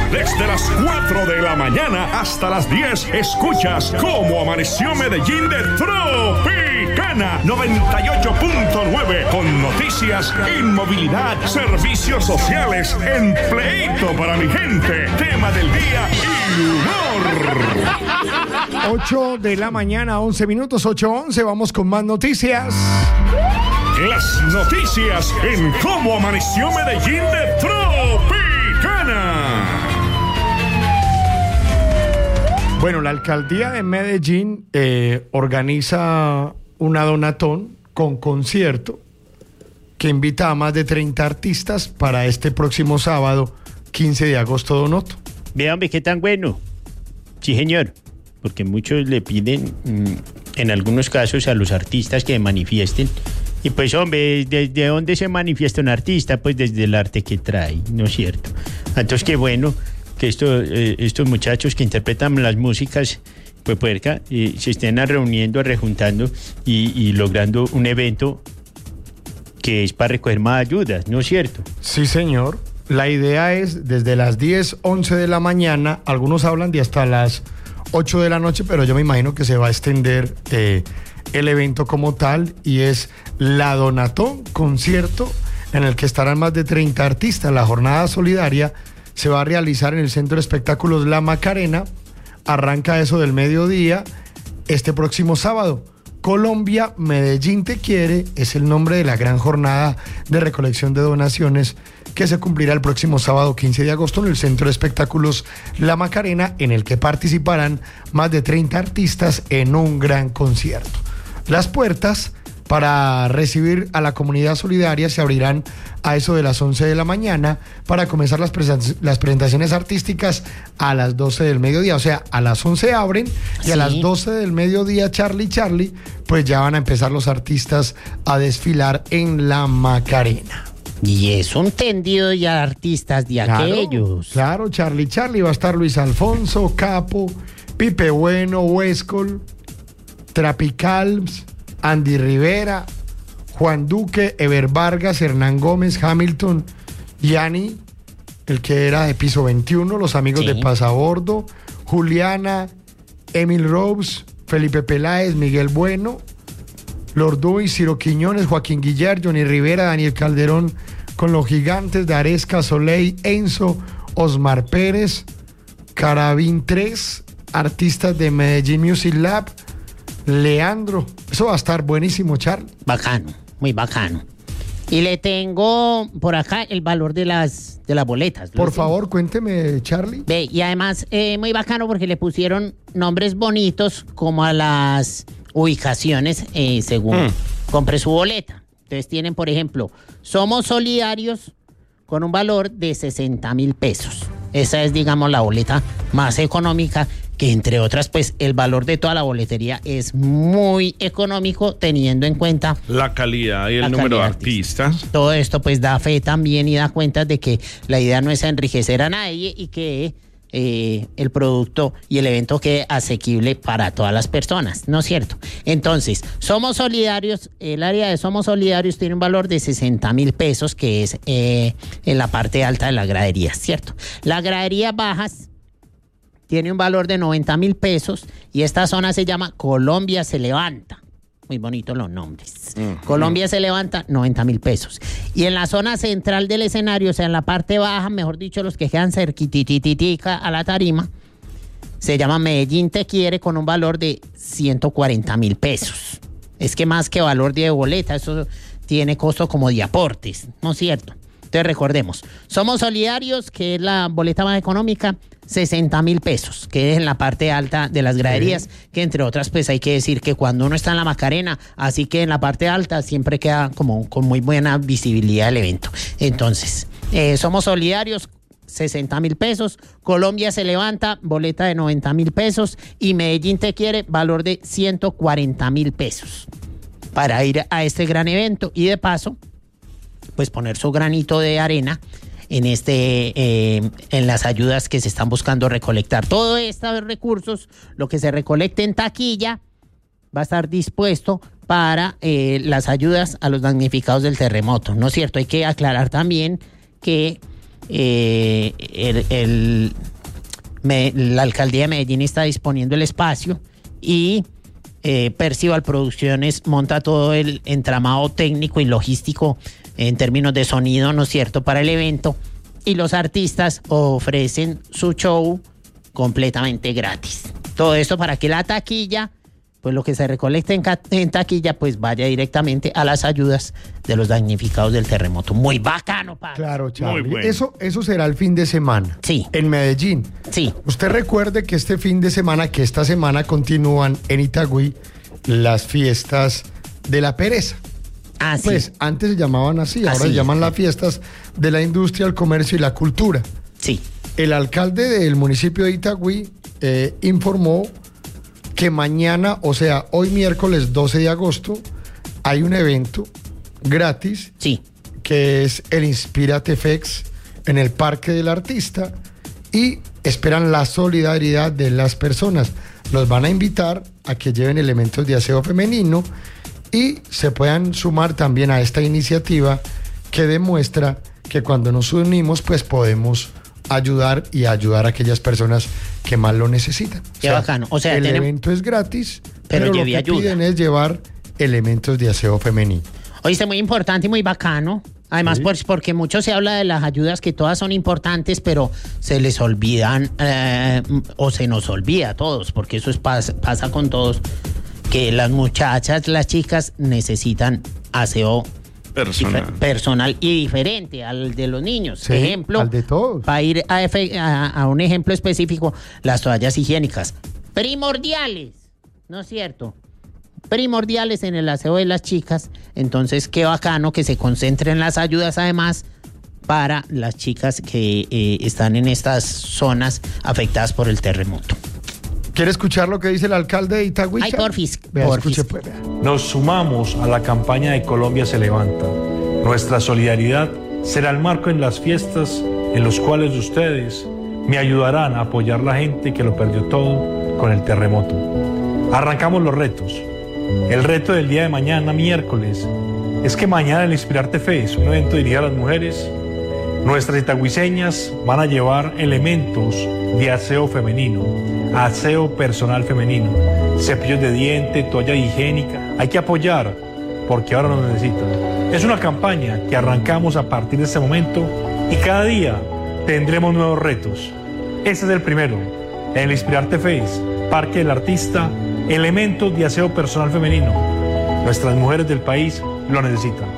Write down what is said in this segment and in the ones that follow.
Desde las 4 de la mañana hasta las 10, escuchas Cómo Amaneció Medellín de Tropicana 98.9, con noticias, inmovilidad, servicios sociales, empleito para mi gente, tema del día y humor. 8 de la mañana, 11 minutos, 8:11, vamos con más noticias. Las noticias en Cómo Amaneció Medellín de Tropicana. Bueno, la alcaldía de Medellín organiza una donatón con concierto que invita a más de 30 artistas para este próximo sábado, 15 de agosto, Donoto. Vea, hombre, qué tan bueno. Sí, señor. Porque muchos le piden, en algunos casos, a los artistas que manifiesten. Y pues, hombre, ¿desde dónde se manifiesta un artista? Pues desde el arte que trae, ¿no es cierto? Entonces, qué bueno que estos muchachos que interpretan las músicas, pues, puerca, se estén reuniendo, rejuntando y logrando un evento que es para recoger más ayudas, ¿no es cierto? Sí, señor. La idea es desde las 10, 11 de la mañana, algunos hablan de hasta las 8 de la noche, pero yo me imagino que se va a extender el evento como tal, y es la Donatón concierto en el que estarán más de 30 artistas. La jornada solidaria se va a realizar en el Centro de Espectáculos La Macarena, arranca eso del mediodía este próximo sábado. Colombia, Medellín te quiere es el nombre de la gran jornada de recolección de donaciones que se cumplirá el próximo sábado 15 de agosto en el Centro de Espectáculos La Macarena, en el que participarán más de 30 artistas en un gran concierto. Las puertas para recibir a la comunidad solidaria se abrirán a eso de las 11 de la mañana para comenzar las presentaciones artísticas a las 12 del mediodía. O sea, a las 11 abren y a las 12 del mediodía, Charlie, pues ya van a empezar los artistas a desfilar en La Macarena. Y es un tendido de artistas de aquellos. Claro, Charlie. Va a estar Luis Alfonso, Capo, Pipe Bueno, Huescol, Tropicals, Andy Rivera, Juan Duque, Ever Vargas, Hernán Gómez, Hamilton, Yanni, el que era de Piso 21, los amigos de Pasabordo, Juliana, Emil Rose, Felipe Peláez, Miguel Bueno, Lorduy, Ciro Quiñones, Joaquín Guillar, Johnny Rivera, Daniel Calderón con los Gigantes, Daresca, Soleil, Enzo, Osmar Pérez, Carabín 3, artistas de Medellín Music Lab, Leandro. Eso va a estar buenísimo, Charlie. Bacano, muy bacano. Y le tengo por acá el valor de las boletas. Por favor, cuénteme, Charlie. Ve, y además muy bacano porque le pusieron nombres bonitos como a las ubicaciones según compre su boleta. Entonces tienen, por ejemplo, Somos Solidarios con un valor de 60,000 pesos. Esa es, digamos, la boleta más económica, que entre otras, pues el valor de toda la boletería es muy económico, teniendo en cuenta la calidad y el número de artistas. Todo esto pues da fe también y da cuenta de que la idea no es enriquecer a nadie y que el producto y el evento quede asequible para todas las personas, ¿no es cierto? Entonces, Somos Solidarios, el área de Somos Solidarios tiene un valor de 60,000 pesos, que es en la parte alta de la gradería, ¿cierto? La gradería bajas tiene un valor de 90,000 pesos y esta zona se llama Colombia se levanta. Muy bonitos los nombres. Colombia se levanta, 90,000 pesos. Y en la zona central del escenario, o sea, en la parte baja, mejor dicho, los que quedan cerquitititica a la tarima, se llama Medellín te quiere con un valor de 140,000 pesos. Es que más que valor de boleta, eso tiene costo como de aportes, ¿no es cierto? Entonces recordemos, Somos Solidarios, que es la boleta más económica, 60,000 pesos, que es en la parte alta de las graderías, que entre otras, pues hay que decir que cuando uno está en la Macarena, así que en la parte alta siempre queda como con muy buena visibilidad el evento. Entonces, Somos Solidarios, 60,000 pesos, Colombia se levanta, boleta de 90,000 pesos, y Medellín te quiere, valor de 140,000 pesos, para ir a este gran evento y de paso, pues poner su granito de arena en las ayudas que se están buscando recolectar. Todos estos recursos, lo que se recolecte en taquilla, va a estar dispuesto para las ayudas a los damnificados del terremoto, ¿no es cierto? Hay que aclarar también que la alcaldía de Medellín está disponiendo el espacio y Percival Producciones monta todo el entramado técnico y logístico en términos de sonido, ¿no es cierto?, para el evento, y los artistas ofrecen su show completamente gratis. Todo esto para que la taquilla, pues lo que se recolecte en taquilla, pues vaya directamente a las ayudas de los damnificados del terremoto. Muy bacano, padre. Claro, Charlie. Muy bueno. Eso será el fin de semana. Sí. En Medellín. Sí. Usted recuerde que este fin de semana, que esta semana continúan en Itagüí las fiestas de la pereza. Ah, sí. Pues antes se llamaban así, ahora Así se llaman es. las fiestas de la industria, el comercio y la cultura. Sí. El alcalde del municipio de Itagüí informó que mañana, o sea, hoy miércoles 12 de agosto, hay un evento gratis Sí. que es el Inspírate Fex en el Parque del Artista y esperan la solidaridad de las personas. Los van a invitar a que lleven elementos de aseo femenino y se puedan sumar también a esta iniciativa que demuestra que cuando nos unimos pues podemos ayudar a aquellas personas que más lo necesitan. Qué bacano. O sea, el tenemos- evento es gratis, Pero pero lo lleve que ayuda. piden es llevar elementos de aseo femenino. Oíste, muy importante y muy bacano. Además, Sí. pues porque mucho se habla de las ayudas, que todas son importantes, pero se les olvidan o se nos olvida a todos, porque eso pasa con todos, que las muchachas, las chicas necesitan aseo personal y diferente al de los niños. Sí, Ejemplo, al de todos. para ir a un ejemplo específico, las toallas higiénicas. Primordiales, ¿no es cierto? Primordiales en el aseo de las chicas. Entonces, qué bacano que se concentren las ayudas además para las chicas que están en estas zonas afectadas por el terremoto. ¿Quiere escuchar lo que dice el alcalde de Itagüí? Ay, porfis, Vea, porfis. escuche, pues, vea. Nos sumamos a la campaña de Colombia se levanta. Nuestra solidaridad será el marco en las fiestas en los cuales ustedes me ayudarán a apoyar la gente que lo perdió todo con el terremoto. Arrancamos los retos. El reto del día de mañana, miércoles, es que mañana el Inspirarte Fest, un evento dirigido a las mujeres, nuestras itagüiseñas van a llevar elementos de aseo femenino, aseo personal femenino, cepillos de diente, toalla higiénica. Hay que apoyar porque ahora nos necesitan. Es una campaña que arrancamos a partir de este momento y cada día tendremos nuevos retos. Este es el primero, el Inspirarte Fest, Parque del Artista, elementos de aseo personal femenino. Nuestras mujeres del país lo necesitan.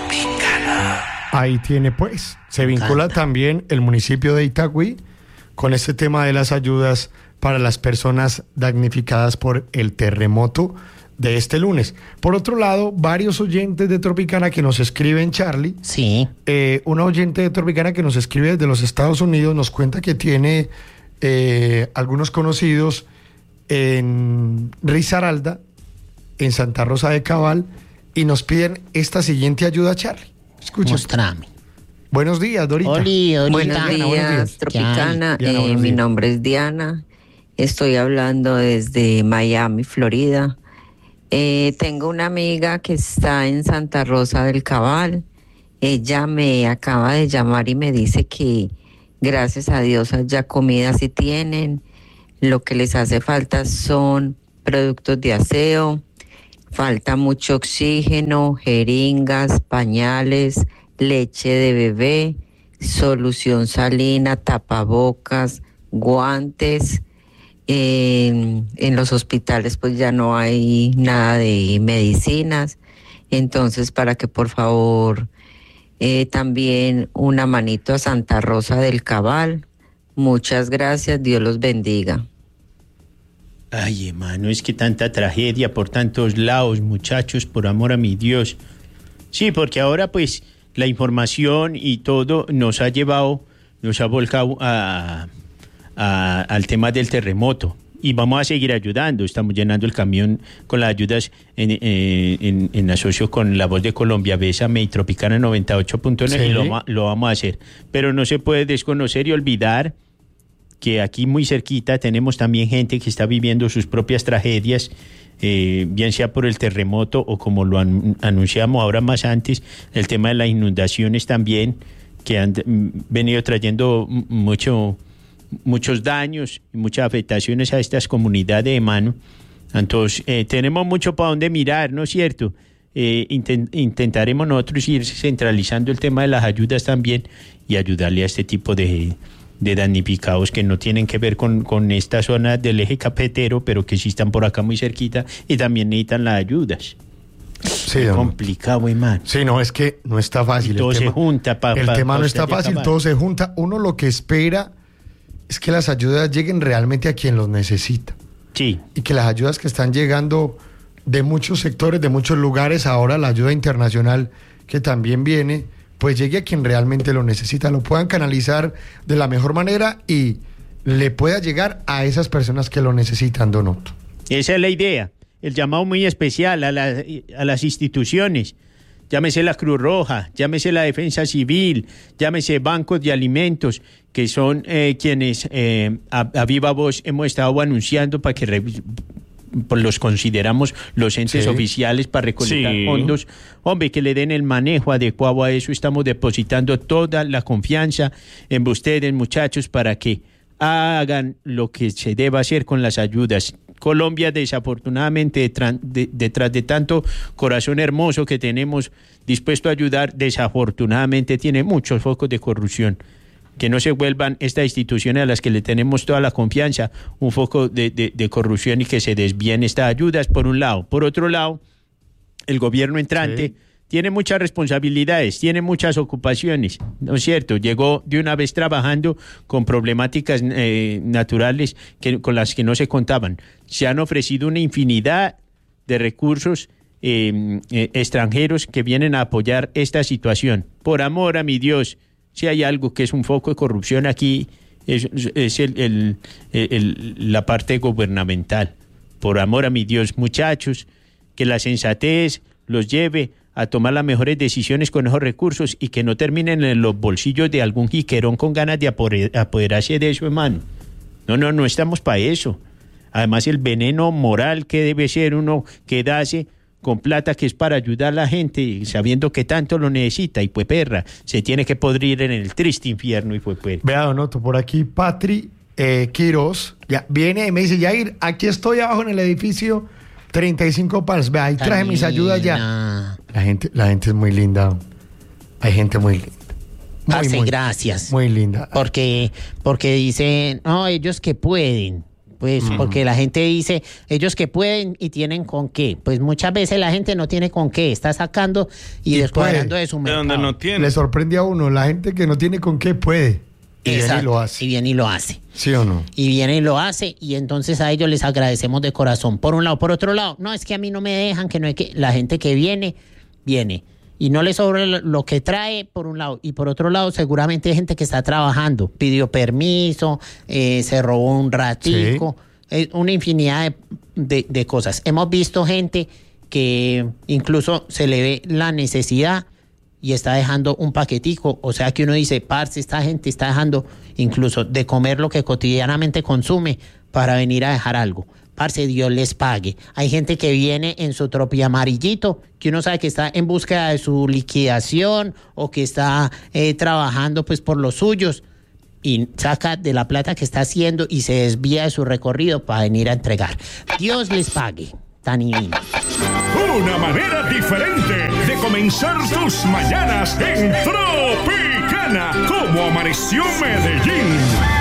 Ahí tiene pues, se vincula encanta. también el municipio de Itagüí con este tema de las ayudas para las personas damnificadas por el terremoto de este lunes. Por otro lado, varios oyentes de Tropicana que nos escriben, Charlie, Sí. una oyente de Tropicana que nos escribe desde los Estados Unidos nos cuenta que tiene algunos conocidos en Risaralda, en Santa Rosa de Cabal, y nos piden esta siguiente ayuda, Charlie. Escucha. Mostrame. Buenos días, Dorita. Oli, Dorita. Buenos Diana, buenos días. días, Tropicana. Diana, buenos Mi días. nombre es Diana. Estoy hablando desde Miami, Florida. Tengo una amiga que está en Santa Rosa del Cabal. Ella me acaba de llamar y me dice que gracias a Dios ya comida sí tienen. Lo que les hace falta son productos de aseo. Falta mucho oxígeno, jeringas, pañales, leche de bebé, solución salina, tapabocas, guantes. En los hospitales pues ya no hay nada de medicinas. Entonces, para que por favor también una manito a Santa Rosa del Cabal. Muchas gracias, Dios los bendiga. Ay, hermano, es que tanta tragedia por tantos lados, muchachos, por amor a mi Dios. Sí, porque ahora pues la información y todo nos ha llevado, nos ha volcado al tema del terremoto. Y vamos a seguir ayudando. Estamos llenando el camión con las ayudas en asocio con La Voz de Colombia, Bésame y Tropicana 98.9 Sí. y lo vamos a hacer. Pero no se puede desconocer y olvidar que aquí muy cerquita tenemos también gente que está viviendo sus propias tragedias, bien sea por el terremoto o como lo anunciamos ahora más antes, el tema de las inundaciones también, que han venido trayendo muchos daños y muchas afectaciones a estas comunidades de mano. Entonces, tenemos mucho para dónde mirar, ¿no es cierto? Intentaremos nosotros ir centralizando el tema de las ayudas también y ayudarle a este tipo de damnificados que no tienen que ver con esta zona del eje cafetero, pero que sí están por acá muy cerquita y también necesitan las ayudas. Sí, es complicado, hermano. Sí, no, es que no está fácil. Todo se junta. El tema no está fácil, todo se junta. Uno lo que espera es que las ayudas lleguen realmente a quien los necesita. Sí. Y que las ayudas que están llegando de muchos sectores, de muchos lugares, ahora la ayuda internacional que también viene, pues llegue a quien realmente lo necesita, lo puedan canalizar de la mejor manera y le pueda llegar a esas personas que lo necesitan, Donoto. Esa es la idea, el llamado muy especial a las instituciones, llámese la Cruz Roja, llámese la Defensa Civil, llámese bancos de alimentos, que son quienes a viva voz hemos estado anunciando para que pues los consideramos los entes oficiales para recolectar fondos. Hombre, que le den el manejo adecuado a eso. Estamos depositando toda la confianza en ustedes, muchachos, para que hagan lo que se deba hacer con las ayudas. Colombia, desafortunadamente, detrás de tanto corazón hermoso que tenemos dispuesto a ayudar, desafortunadamente tiene muchos focos de corrupción. Que no se vuelvan estas instituciones a las que le tenemos toda la confianza un foco de corrupción y que se desvíen estas ayudas, por un lado. Por otro lado, el gobierno entrante tiene muchas responsabilidades, tiene muchas ocupaciones, ¿no es cierto? Llegó de una vez trabajando con problemáticas naturales con las que no se contaban. Se han ofrecido una infinidad de recursos extranjeros que vienen a apoyar esta situación. Por amor a mi Dios, si hay algo que es un foco de corrupción aquí, es la parte gubernamental. Por amor a mi Dios, muchachos, que la sensatez los lleve a tomar las mejores decisiones con esos recursos y que no terminen en los bolsillos de algún jiquerón con ganas de apoderarse de eso, hermano. No estamos para eso. Además, el veneno moral que debe ser uno quedarse con plata que es para ayudar a la gente, sabiendo que tanto lo necesita, y pues perra, se tiene que podrir en el triste infierno, y pues perra. Vea, Donoto, por aquí Patri Quiroz ya viene y me dice, Yair, aquí estoy abajo en el edificio 35 Pals, vea, ahí traje mis ayudas ya. La gente es muy linda, hay gente muy linda. Muy gracias. Muy linda. Porque dicen, no, ellos que pueden. Pues porque la gente dice, ellos que pueden y tienen con qué. Pues muchas veces la gente no tiene con qué, está sacando y descuadrando de su mercado. De donde no tiene. Le sorprende a uno, la gente que no tiene con qué puede. Y viene y lo hace. Y viene y lo hace. ¿Sí o no? Y viene y lo hace, y entonces a ellos les agradecemos de corazón. Por un lado. Por otro lado, no, es que a mí no me dejan, que no es que la gente que viene. Y no le sobra lo que trae, por un lado. Y por otro lado, seguramente hay gente que está trabajando. Pidió permiso, se robó un ratico. Una infinidad de cosas. Hemos visto gente que incluso se le ve la necesidad y está dejando un paquetico. O sea que uno dice, parce, esta gente está dejando incluso de comer lo que cotidianamente consume para venir a dejar algo. Parce, Dios les pague. Hay gente que viene en su tropi amarillito, que uno sabe que está en búsqueda de su liquidación o que está trabajando pues por los suyos y saca de la plata que está haciendo y se desvía de su recorrido para venir a entregar. Dios les pague. Tan divino. Una manera diferente de comenzar tus mañanas en Tropicana, como amaneció Medellín.